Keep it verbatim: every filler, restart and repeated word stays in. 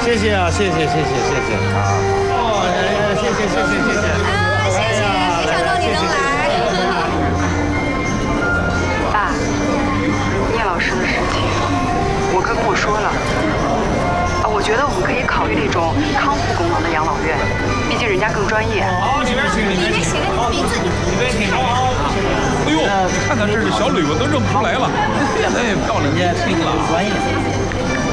谢谢啊，谢谢谢谢谢谢啊！哦，谢谢谢谢谢谢啊，谢谢，没想到你能来。 爸，聂老师的事情，我哥跟我说了。啊，我觉得我们可以考虑那种康复功能的养老院，毕竟人家更专业。 好，里边请，里边请，好，名字，里边请。 哎呦，看看这是小吕，我都认不出来了，长得也漂亮，也挺专业。